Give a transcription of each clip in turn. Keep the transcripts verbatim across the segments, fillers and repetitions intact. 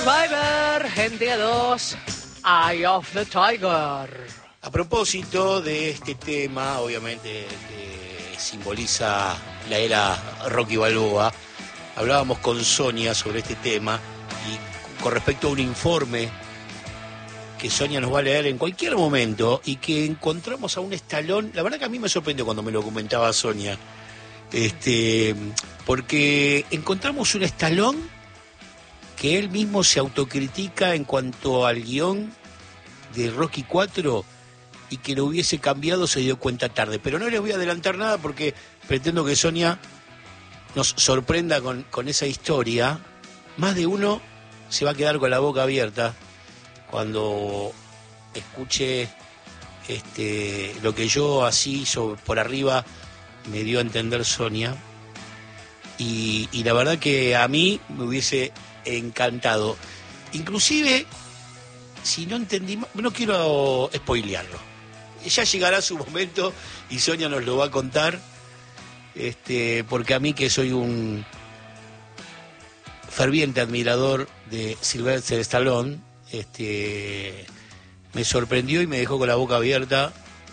Survivor, gente a dos, Eye of the Tiger. A propósito de este tema, obviamente que simboliza la era Rocky Balboa, hablábamos con Sonia sobre este tema y con respecto a un informe que Sonia nos va a leer en cualquier momento y que encontramos a un Stallone. La verdad que a mí me sorprendió cuando me lo comentaba Sonia, este, porque encontramos un Stallone que él mismo se autocritica en cuanto al guión de Rocky cuatro y que lo hubiese cambiado se dio cuenta tarde. Pero no les voy a adelantar nada porque pretendo que Sonia nos sorprenda con, con esa historia. Más de uno se va a quedar con la boca abierta cuando escuche este, lo que yo así sobre, por arriba me dio a entender Sonia. Y, y la verdad que a mí me hubiese encantado. Inclusive, si no entendí, no quiero spoilearlo. Ya llegará su momento y Sonia nos lo va a contar, este, porque a mí que soy un ferviente admirador de Sylvester Stallone, este, me sorprendió y me dejó con la boca abierta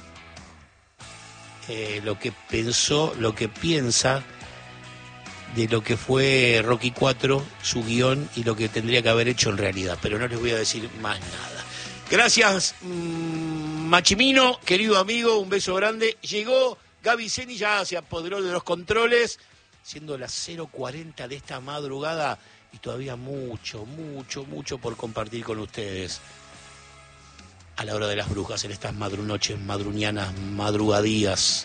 eh, lo que pensó, lo que piensa de lo que fue Rocky cuatro, su guión y lo que tendría que haber hecho en realidad. Pero no les voy a decir más nada. Gracias, mmm, Machimino, querido amigo, un beso grande. Llegó Gaby Zeni, ya se apoderó de los controles, siendo las cero cuarenta de esta madrugada y todavía mucho, mucho, mucho por compartir con ustedes. A la hora de las brujas, en estas madrunoches, madrunianas, madrugadías.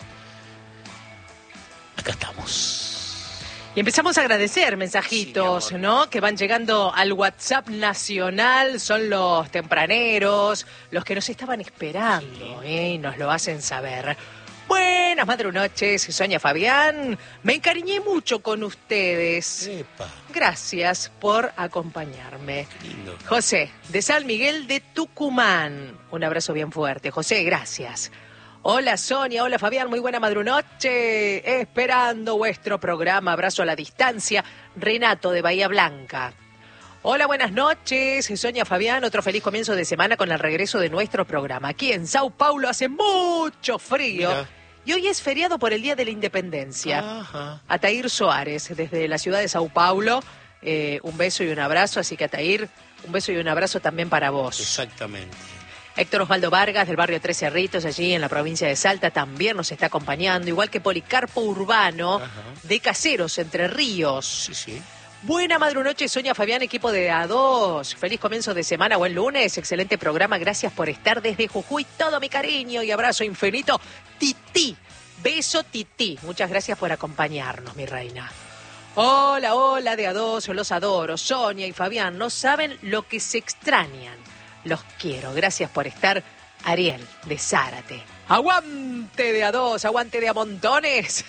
Acá estamos. Y empezamos a agradecer mensajitos, sí, ¿no? Que van llegando al WhatsApp nacional, son los tempraneros, los que nos estaban esperando, sí. ¿eh? Y nos lo hacen saber. Buenas madrunoches, Sonia Fabián. Me encariñé mucho con ustedes. Epa. Gracias por acompañarme. Qué lindo. José, de San Miguel de Tucumán. Un abrazo bien fuerte. José, gracias. Hola Sonia, hola Fabián, muy buena madrunoche, esperando vuestro programa, abrazo a la distancia, Renato de Bahía Blanca. Hola, buenas noches, Sonia Fabián, otro feliz comienzo de semana con el regreso de nuestro programa. Aquí en Sao Paulo hace mucho frío. Mira. Y hoy es feriado por el Día de la Independencia. Ajá. Atair Soares, desde la ciudad de Sao Paulo, eh, un beso y un abrazo, así que Atair, un beso y un abrazo también para vos. Exactamente. Héctor Osvaldo Vargas, del barrio Tres Cerritos, allí en la provincia de Salta, también nos está acompañando, igual que Policarpo Urbano, ajá, de Caseros, Entre Ríos. Sí, sí. Buena madrunoche, Sonia Fabián, equipo de A dos. Feliz comienzo de semana, buen lunes, excelente programa, gracias por estar desde Jujuy. Todo mi cariño y abrazo infinito. Tití, beso Tití. Muchas gracias por acompañarnos, mi reina. Hola, hola de A dos, los adoro. Sonia y Fabián, no saben lo que se extrañan. Los quiero. Gracias por estar. Ariel, de Zárate. ¡Aguante de A dos! ¡Aguante de a montones!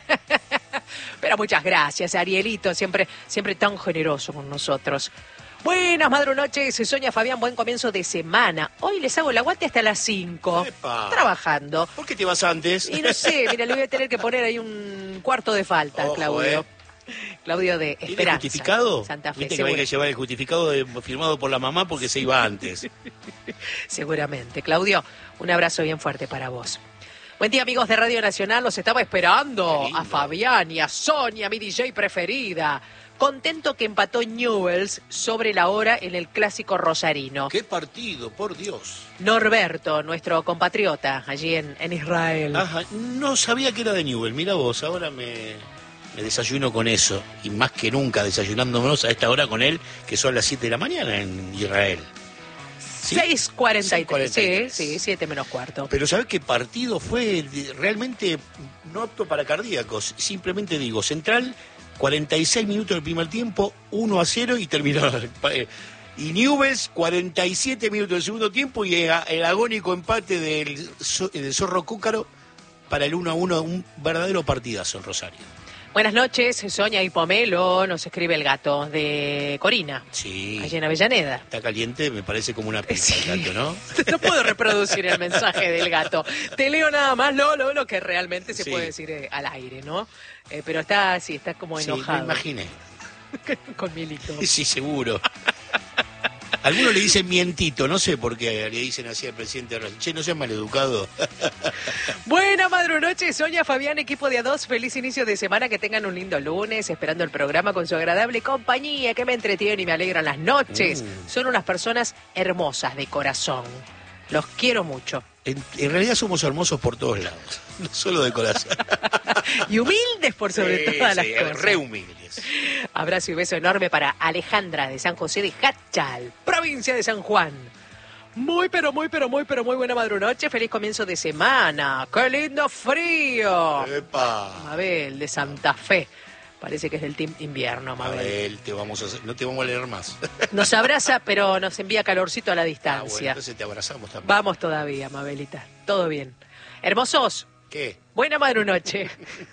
Pero muchas gracias, Arielito. Siempre, siempre tan generoso con nosotros. Buenas madrunoches, Sonia Fabián. Buen comienzo de semana. Hoy les hago el aguante hasta las cinco. ¡Epa! Trabajando. ¿Por qué te vas antes? Y no sé, mira, le voy a tener que poner ahí un cuarto de falta, Ojo, Claudio. Eh. Claudio de Esperanza. ¿Tiene justificado? Santa Fe. Viste que hay que llevar el justificado de, firmado por la mamá porque se iba antes. Seguramente. Claudio, un abrazo bien fuerte para vos. Buen día, amigos de Radio Nacional. Los estaba esperando a Fabián y a Sonia, mi D J preferida. Contento que empató Newell's sobre la hora en el clásico rosarino. ¡Qué partido, por Dios! Norberto, nuestro compatriota, allí en, en Israel. Ajá, no sabía que era de Newell. Mira vos, ahora me... Me desayuno con eso, y más que nunca desayunándonos a esta hora con él, que son las siete de la mañana en Israel. ¿Sí? seis cuarenta y tres, sí, sí, siete menos cuarto. Pero ¿sabés qué partido fue? Realmente no apto para cardíacos. Simplemente digo, Central, cuarenta y seis minutos del primer tiempo, uno a cero y terminó. Y Newell's, cuarenta y siete minutos del segundo tiempo y el agónico empate del, del Zorro Cúcaro para el uno a uno, un verdadero partidazo en Rosario. Buenas noches, Sonia y Pomelo, nos escribe el gato de Corina. Sí. Allí en Avellaneda. Está caliente, me parece como una pizza, sí. El gato, ¿no? No puedo reproducir el mensaje del gato. Te leo nada más lo, lo, lo que realmente se sí. puede decir eh, al aire, ¿no? Eh, pero está, sí, está como enojado. Sí, me imaginé. Con Milito. Sí, seguro. Algunos le dicen mientito, no sé por qué le dicen así al presidente de Racing. Che, no seas maleducado. Buena madrunoche, Sonia, Fabián, equipo de A dos. Feliz inicio de semana, que tengan un lindo lunes, esperando el programa con su agradable compañía, que me entretienen y me alegran las noches. Mm. Son unas personas hermosas de corazón. Los quiero mucho. En, en realidad somos hermosos por todos lados, no solo de corazón. Y humildes por sobre sí, todas las sí, cosas. Re humildes. Abrazo y beso enorme para Alejandra de San José de Jachal, provincia de San Juan. Muy, pero muy, pero muy, pero muy buena madrunoche. Feliz comienzo de semana. ¡Qué lindo frío! ¡Epa! Mabel de Santa Fe. Parece que es del team invierno, Mabel. Mabel, te vamos a hacer, no te vamos a leer más. Nos abraza, pero nos envía calorcito a la distancia. Ah, bueno, entonces te abrazamos también. Vamos todavía, Mabelita. Todo bien. Hermosos. ¿Qué? Buena madrunoche.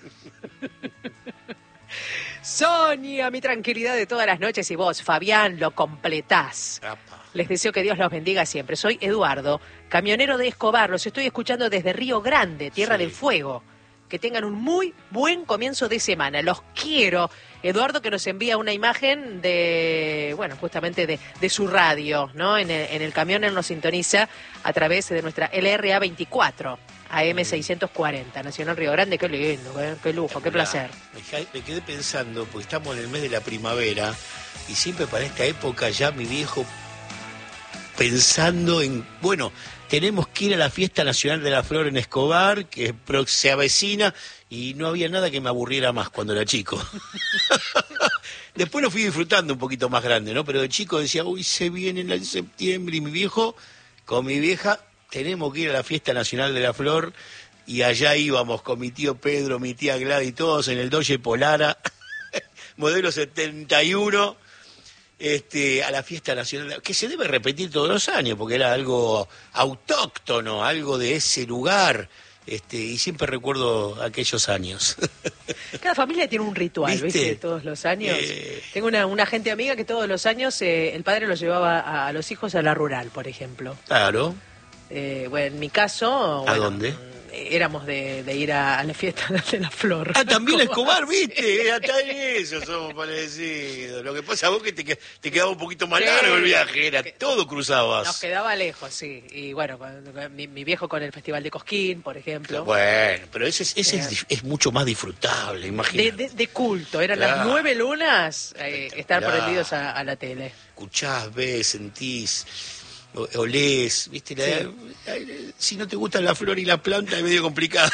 Sonia, mi tranquilidad de todas las noches, y vos, Fabián, lo completás. Apa. Les deseo que Dios los bendiga siempre. Soy Eduardo, camionero de Escobar. Los estoy escuchando desde Río Grande, Tierra sí. del Fuego. Que tengan un muy buen comienzo de semana. Los quiero. Eduardo, que nos envía una imagen de, bueno, justamente de, de su radio, ¿no? En el, en el camión él nos sintoniza a través de nuestra L R A veinticuatro, A M seiscientos cuarenta, Nacional Río Grande. Qué lindo, ¿eh? Qué lujo, qué placer. Me, me quedé pensando, porque estamos en el mes de la primavera, y siempre para esta época ya mi viejo pensando en, bueno, tenemos que ir a la Fiesta Nacional de la Flor en Escobar, que se avecina, y no había nada que me aburriera más cuando era chico. Después lo fui disfrutando un poquito más grande, ¿no? Pero de chico decía, uy, se viene en septiembre, y mi viejo, con mi vieja, tenemos que ir a la Fiesta Nacional de la Flor, y allá íbamos con mi tío Pedro, mi tía Gladys, todos en el Dodge Polara, modelo setenta y uno, Este, a la Fiesta Nacional, que se debe repetir todos los años, porque era algo autóctono, algo de ese lugar, este, y siempre recuerdo aquellos años. Cada familia tiene un ritual, ¿viste? ¿Viste? Todos los años. Eh... Tengo una, una gente amiga que todos los años eh, el padre los llevaba a, a los hijos a la rural, por ejemplo. Claro. Eh, bueno, en mi caso... ¿A bueno, dónde? Éramos de, de ir a, a la Fiesta de la Flor. Ah, también a Escobar, ¿viste? Hasta en eso somos parecidos. Lo que pasa vos que te, te quedaba un poquito más sí, largo el viaje, era que, todo cruzabas. Nos quedaba lejos, sí. Y bueno, mi, mi viejo con el Festival de Cosquín, por ejemplo. Bueno, pero ese, ese eh, es, es mucho más disfrutable, imagínate. De, de, de culto, eran claro. Las nueve lunas eh, estar claro. prendidos a, a la tele. Escuchás, ves, sentís... olés, ¿viste? La, sí. la, la, si no te gustan la flor y la planta es medio complicado.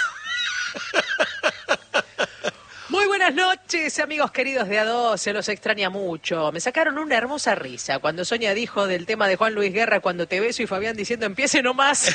Muy buenas noches, amigos queridos de A dos, se los extraña mucho. Me sacaron una hermosa risa cuando Sonia dijo del tema de Juan Luis Guerra, cuando te beso, y Fabián diciendo empiece nomás.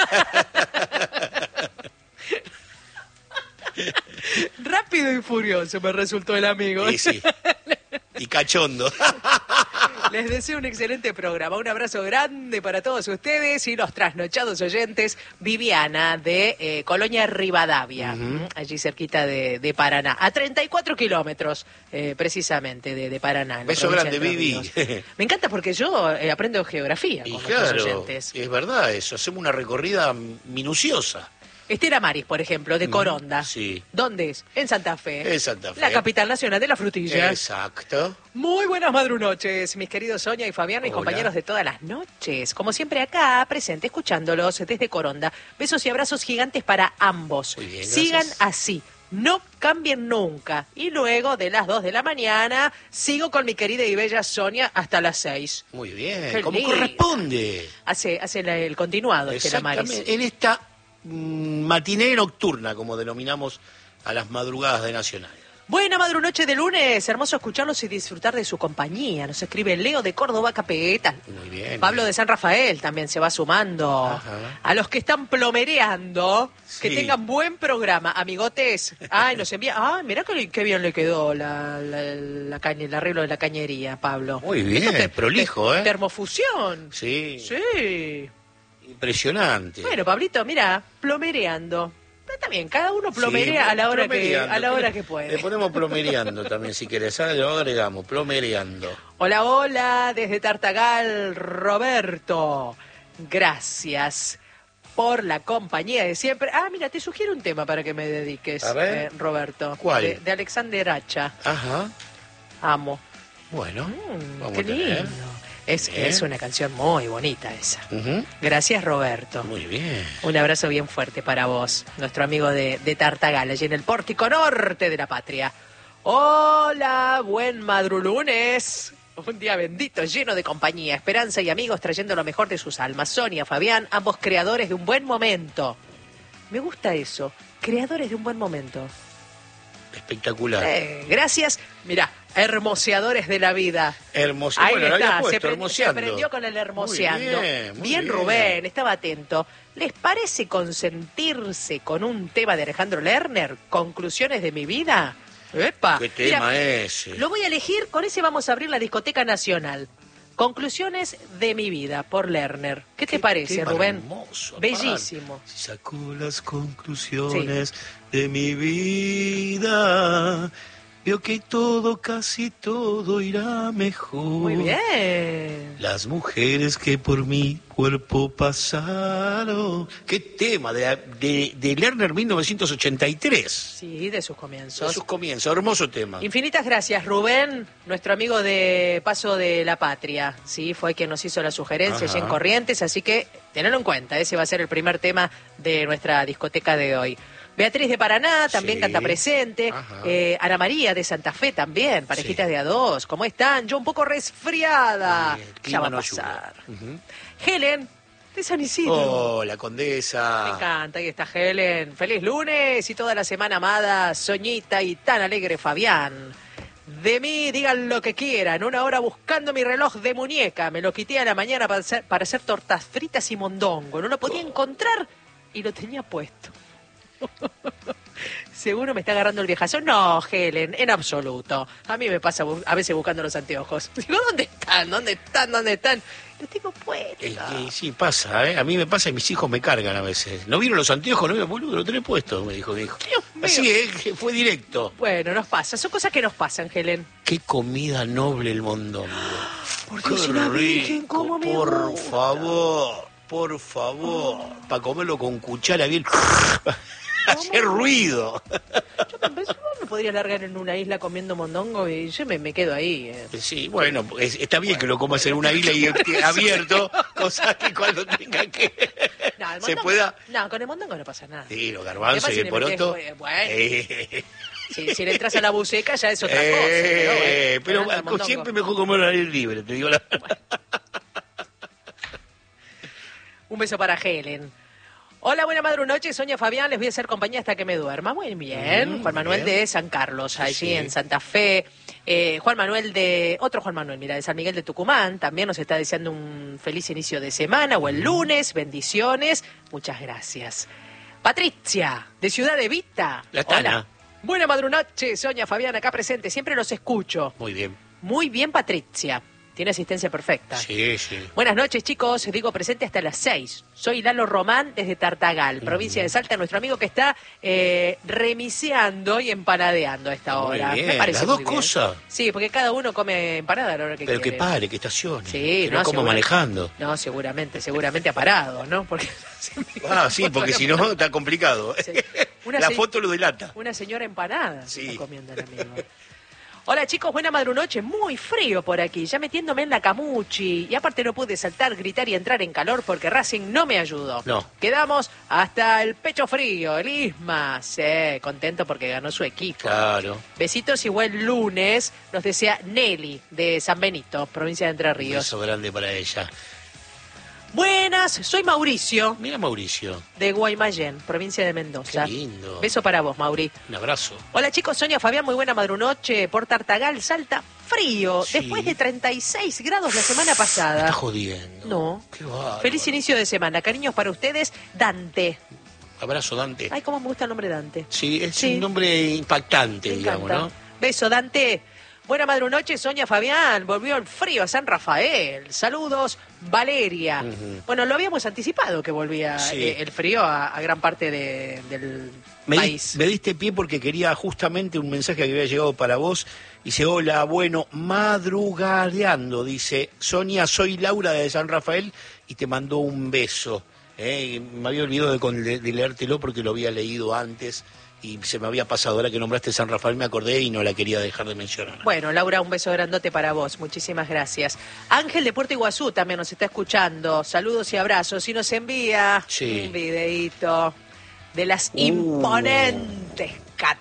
Rápido y furioso me resultó el amigo. Sí, sí. Y cachondo. Les deseo un excelente programa. Un abrazo grande para todos ustedes y los trasnochados oyentes. Viviana de eh, Colonia Rivadavia, uh-huh. allí cerquita de, de Paraná. A treinta y cuatro kilómetros, eh, precisamente, de, de Paraná. Beso grande, Vivi. Me encanta porque yo eh, aprendo geografía y con claro, los oyentes. Es verdad eso. Hacemos una recorrida minuciosa. Estela Maris, por ejemplo, de Coronda. Sí. ¿Dónde es? En Santa Fe. En Santa Fe. La capital nacional de la frutilla. Exacto. Muy buenas madrunoches, mis queridos Sonia y Fabián, mis Hola. compañeros de todas las noches. Como siempre acá, presente, escuchándolos desde Coronda. Besos y abrazos gigantes para ambos. Muy bien, sigan así. No cambien nunca. Y luego, de las dos de la mañana, sigo con mi querida y bella Sonia hasta las seis. Muy bien, como corresponde. Hace, hace la, el continuado, Estela Maris. En esta matiné nocturna, como denominamos a las madrugadas de Nacional. Buena madrunoche de lunes, hermoso escucharlos y disfrutar de su compañía. Nos escribe Leo de Córdoba, Capeeta. Muy bien. Pablo de San Rafael también se va sumando. Ajá. A los que están plomereando, sí. que tengan buen programa, amigotes. Ay, nos envía. Ay, mirá que, qué bien le quedó la, la, la caña, el arreglo de la cañería, Pablo. Muy bien, te, prolijo, ¿eh? Termofusión. Sí. Sí. Impresionante. Bueno, Pablito, mira, plomereando. Está bien, cada uno plomerea sí, a la hora que a la hora que puede. Le ponemos plomereando también, si querés. Ahora lo agregamos, plomereando. Hola, hola, desde Tartagal, Roberto. Gracias por la compañía de siempre. Ah, mira, te sugiero un tema para que me dediques, a ver. Eh, Roberto. ¿Cuál? De, de Alexander Hacha. Ajá. Amo. Bueno, mm, vamos qué a tener. lindo. Es, es una canción muy bonita esa. Uh-huh. Gracias, Roberto. Muy bien. Un abrazo bien fuerte para vos, nuestro amigo de, de Tartagal, allí en el Pórtico Norte de la Patria. Hola, buen madrulunes. Un día bendito, lleno de compañía, esperanza y amigos trayendo lo mejor de sus almas. Sonia, Fabián, ambos creadores de un buen momento. Me gusta eso, creadores de un buen momento. Espectacular. Eh, gracias. Mirá, hermoseadores de la vida. Hermoso. Ahí Bueno, lo había está, puesto, se, prend- se hermoseando. aprendió con el hermoseando. Muy bien, muy bien, bien. Rubén, estaba atento. ¿Les parece consentirse con un tema de Alejandro Lerner? ¿Conclusiones de mi vida? ¡Epa! ¿Qué tema Mira, ese? lo voy a elegir, con ese vamos a abrir la Discoteca Nacional. Conclusiones de mi vida, por Lerner. ¿Qué te parece, tema Rubén? Hermoso, Bellísimo. aparte. Si sacó las conclusiones de mi vida, veo que todo, casi todo irá mejor. Muy bien. Las mujeres que por mi cuerpo pasaron. ¿Qué tema? De, de, de Lerner mil novecientos ochenta y tres. Sí, de sus comienzos. De sus comienzos, hermoso tema. Infinitas gracias, Rubén, nuestro amigo de Paso de la Patria. Sí, fue quien nos hizo la sugerencia Ajá. allí en Corrientes, así que tenedlo en cuenta, ese va a ser el primer tema de nuestra discoteca de hoy. Beatriz de Paraná también Sí. canta presente. Eh, Ana María de Santa Fe también, parejitas Sí. de a dos. ¿Cómo están? Yo un poco resfriada. Eh, el Ya clima va a no pasar. ayuda. Ujú. Helen de San Isidro. Oh, la Me condesa. encanta, ahí está Helen. Feliz lunes y toda la semana amada, Soñita y tan alegre Fabián. De mí digan lo que quieran, una hora buscando mi reloj de muñeca. Me lo quité a la mañana para hacer, para hacer tortas fritas y mondongo. No lo podía encontrar y lo tenía puesto. ¿Seguro me está agarrando el viejazo? No, Helen, en absoluto. A mí me pasa bu- a veces buscando los anteojos. Digo, ¿dónde están? ¿Dónde están? ¿Dónde están? Los tengo puestos. Eh, eh, sí, pasa, ¿eh? A mí me pasa y mis hijos me cargan a veces. ¿No vieron los anteojos? No vieron, boludo, lo tenés puesto, me dijo mi hijo. Dios mío. Así, ¿eh? Que fue directo. Bueno, nos pasa. Son cosas que nos pasan, Helen. Qué comida noble el mondongo. Por Qué Dios, una virgen, rico, cómo me por gusta. favor, por favor. Para comerlo con cuchara bien. Hacer ruido. Yo me, pensé, "Oh, me podría largar en una isla comiendo mondongo y yo me, me quedo ahí. eh". Sí, bueno, es- está bien que lo comas en una isla y esté abierto, cosa que cuando tenga que No, el se mondongo- pueda. No, con el mondongo no pasa nada. Sí, los ¿Qué garbanzos pasa y si el le metés, poroto. eh, bueno, Eh, si, si le entras a la buceca ya es otra cosa. eh, Pero, bueno, pero hablando del mondongo. siempre mejor comer al aire libre, te digo la verdad. Un beso para Helen. Hola, buena madre noche, Sonia Fabián, les voy a hacer compañía hasta que me duerma. Muy bien. Mm, Juan Manuel bien. de San Carlos, allí Sí. en Santa Fe. Eh, Juan Manuel de, otro Juan Manuel, mira, de San Miguel de Tucumán, también nos está deseando un feliz inicio de semana o el lunes. Bendiciones. Muchas gracias. Patricia, de Ciudad de Vita. La Tana. Hola. Buena madre noche, Sonia Fabián, acá presente. Siempre los escucho. Muy bien. Muy bien, Patricia. Tiene asistencia perfecta. Sí, sí. Buenas noches, chicos. Digo presente hasta las seis. Soy Lalo Román desde Tartagal, provincia de Salta, nuestro amigo que está eh, remiseando y empanadeando a esta Muy hora. bien, Me parece las dos muy bien. cosas. Sí, porque cada uno come empanada a la hora que Pero que quiere. pare, que estacione. Sí, que no, como segura- manejando. No, seguramente, seguramente ha parado, ¿no? Porque Ah, sí, porque si no está complicado. Sí. Una La se- foto lo delata. Una señora empanada Sí. está comiendo el amigo. Hola chicos, buena madrunoche, muy frío por aquí, ya metiéndome en la camuchi. Y aparte no pude saltar, gritar y entrar en calor porque Racing no me ayudó. No. Quedamos hasta el pecho frío, el Isma. Sí, contento porque ganó su equipo. Claro. Besitos y buen lunes, nos desea Nelly de San Benito, provincia de Entre Un Ríos. beso grande para ella. Buenas, soy Mauricio Mira, Mauricio. de Guaymallén, provincia de Mendoza. Qué lindo. Beso para vos, Mauri. Un abrazo. Hola chicos, Sonia Fabián, muy buena madrunoche por Tartagal, Salta, frío, Sí. después de treinta y seis grados la semana Me está pasada. jodiendo. No. Qué bárbaro. Feliz inicio de semana, cariños para ustedes, Dante. Abrazo, Dante. Ay, cómo me gusta el nombre Dante. Sí, es Sí. un nombre impactante, Me digamos, encanta. ¿no? Beso, Dante. Buena madrunoche, Sonia Fabián, volvió el frío a San Rafael. Saludos, Valeria. Ujú. Bueno, lo habíamos anticipado que volvía Sí. eh, el frío a, a gran parte de- del Me, di- país. me diste pie porque quería justamente un mensaje que había llegado para vos. Dice, hola, bueno, madrugadeando. Dice, Sonia, soy Laura de San Rafael y te mandó un beso. ¿eh? Y me había olvidado de, con- de- de leértelo porque lo había leído antes y se me había pasado. Ahora que nombraste San Rafael me acordé y no la quería dejar de mencionar. Bueno, Laura, un beso grandote para vos. Muchísimas gracias. Ángel de Puerto Iguazú también nos está escuchando. Saludos y abrazos. Y nos envía sí. un videíto de las uh. imponentes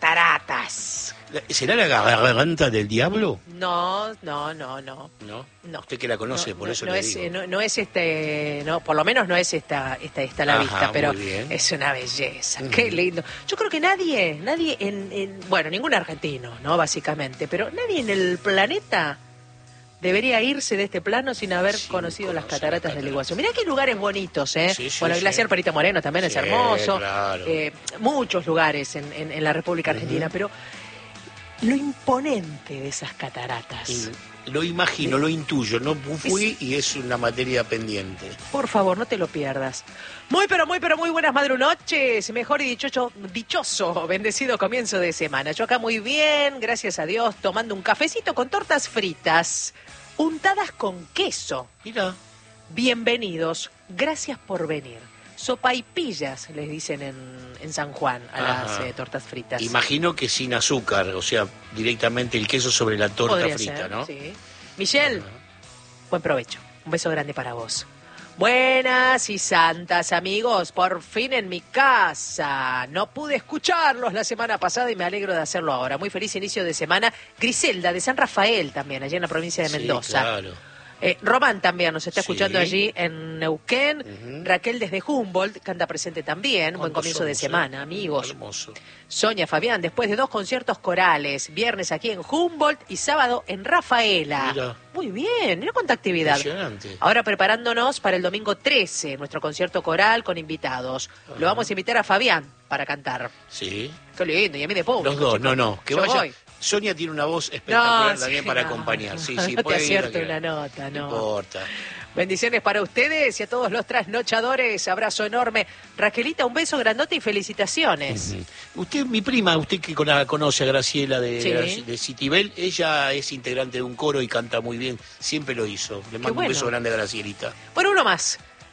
cataratas. ¿Será la garganta del diablo? No, no, no, no. ¿No? No. Usted que la conoce, no, por no, eso no le es, digo. No, no es este, no, por lo menos no es esta, esta, esta la Ajá, vista, pero muy bien. es una belleza. Uh-huh. Qué lindo. Yo creo que nadie, nadie en, en, bueno, ningún argentino, ¿no? Básicamente, pero nadie en el planeta debería irse de este plano sin haber sí, conocido las cataratas, cataratas del Iguazú. Mirá qué lugares bonitos, ¿eh? Sí, sí, bueno, el glaciar sí. Perito Moreno también sí, es hermoso. Claro. Eh, muchos lugares en, en, en la República Argentina, uh-huh. pero lo imponente de esas cataratas. Y lo imagino, lo intuyo, no fui es... y es una materia pendiente. Por favor, no te lo pierdas. Muy, pero muy, pero muy buenas madrunoches. Mejor y dichoso, dichoso, bendecido comienzo de semana. Yo acá muy bien, gracias a Dios, tomando un cafecito con tortas fritas, untadas con queso. Mira. Bienvenidos, gracias por venir. Sopaipillas, les dicen en, en San Juan a Ajá. las eh, tortas fritas. Imagino que sin azúcar, o sea, directamente el queso sobre la torta Podría frita, ser, ¿no? Sí. Michelle, Ajá. buen provecho. Un beso grande para vos. Buenas y santas, amigos. Por fin en mi casa. No pude escucharlos la semana pasada y me alegro de hacerlo ahora. Muy feliz inicio de semana. Griselda, de San Rafael también, allá en la provincia de Mendoza. Sí, claro. Eh, Román también nos está escuchando sí. allí en Neuquén. Uh-huh. Raquel desde Humboldt, que anda presente también. Buen comienzo somos, de semana, eh? amigos. Hermoso. Sonia Fabián, después de dos conciertos corales, viernes aquí en Humboldt y sábado en Rafaela. Mira. Muy bien, mira cuánta actividad. Impresionante. Ahora preparándonos para el domingo trece, nuestro concierto coral con invitados. Uh-huh. Lo vamos a invitar a Fabián para cantar. Sí. Qué lindo, y a mí de público. Los dos, chicos. no, no, que Yo vaya. Voy. Sonia tiene una voz espectacular no, también sí, para no, acompañar. Sí, no, sí, no puede te acierto ir, una nota, no. No importa. Bendiciones para ustedes y a todos los trasnochadores. Abrazo enorme. Raquelita, un beso grandote y felicitaciones. Uh-huh. Usted, mi prima, usted que la conoce a Graciela de, sí. de Citibel, ella es integrante de un coro y canta muy bien. Siempre lo hizo. Le mando bueno. un beso grande a Gracielita. Bueno, uno más.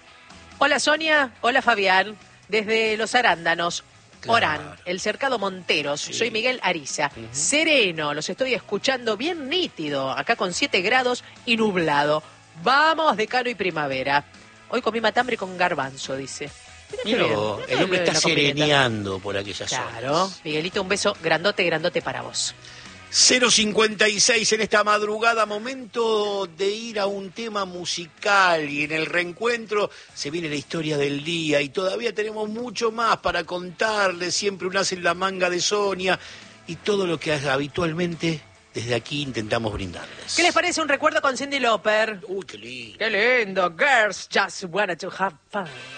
Hola Sonia, hola Fabián, desde Los Arándanos. Claro. Orán, el Cercado Monteros, sí. Soy Miguel Ariza, uh-huh. Sereno, los estoy escuchando bien nítido, acá con siete grados y nublado. Vamos, decano y primavera. Hoy comí matambre con garbanzo, dice. Mira, el hombre está sereneando por aquellas zonas. zonas. Claro, Miguelito, un beso grandote, grandote para vos. cero cincuenta y seis en esta madrugada, momento de ir a un tema musical y en el reencuentro se viene la historia del día y todavía tenemos mucho más para contarles, siempre un as en la manga de Sonia y todo lo que habitualmente desde aquí intentamos brindarles. ¿Qué les parece un recuerdo con Cyndi Lauper? Uy, qué lindo. Qué lindo, girls just wanted to have fun.